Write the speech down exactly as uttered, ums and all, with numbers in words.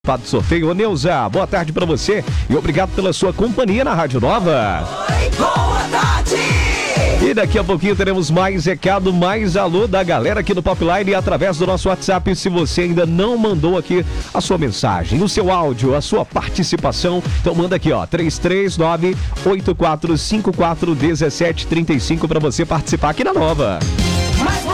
do sorteio. Ô Neuza, boa tarde pra você e obrigado pela sua companhia na Rádio Nova. Oi, boa tarde! E daqui a pouquinho teremos mais recado, mais alô da galera aqui no Popline através do nosso WhatsApp. Se você ainda não mandou aqui a sua mensagem, o seu áudio, a sua participação, então manda aqui, ó, três três nove, oito quatro cinco quatro, um sete três cinco para você participar aqui na Nova.